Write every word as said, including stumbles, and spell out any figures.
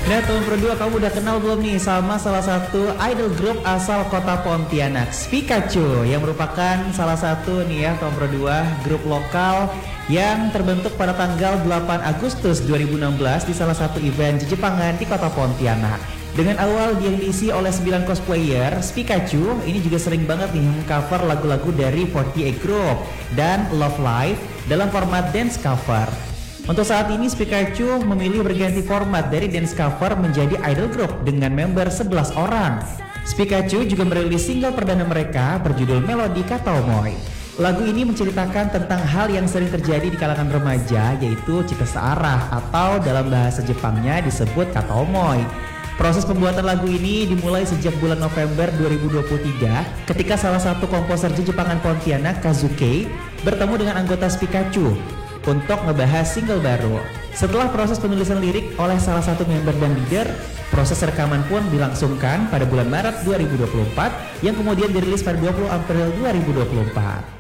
Nah, tahun kedua kamu udah kenal belum nih sama salah satu idol group asal kota Pontianak, Spikachu, yang merupakan salah satu nih ya tahun kedua grup lokal yang terbentuk pada tanggal delapan Agustus dua ribu enam belas di salah satu event Jepangan di kota Pontianak. Dengan awal dia diisi oleh sembilan cosplayer, Spikachu ini juga sering banget nih mengcover lagu-lagu dari empat puluh delapan Group dan Love Live dalam format dance cover. Untuk saat ini Spikachu memilih berganti format dari dance cover menjadi idol group dengan member sebelas orang. Spikachu juga merilis single perdana mereka berjudul Melody Kataomoy. Lagu ini menceritakan tentang hal yang sering terjadi di kalangan remaja, yaitu cinta searah atau dalam bahasa Jepangnya disebut Kataomoy. Proses pembuatan lagu ini dimulai sejak bulan November dua ribu dua puluh tiga ketika salah satu komposer Jepangan Pontianak, Kazuke, bertemu dengan anggota Spikachu untuk ngebahas single baru. Setelah proses penulisan lirik oleh salah satu member dan leader, proses rekaman pun dilangsungkan pada bulan Maret dua ribu dua puluh empat yang kemudian dirilis pada dua puluh April dua ribu dua puluh empat.